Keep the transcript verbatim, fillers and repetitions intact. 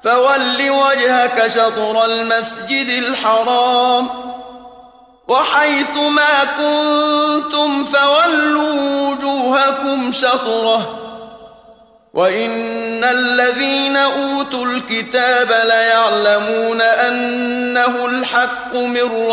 فول وجهك شطر المسجد الحرام وحيث ما كنتم فولوا وجوهكم شطره وإن الذين أوتوا الكتاب ليعلمون أنه الحق من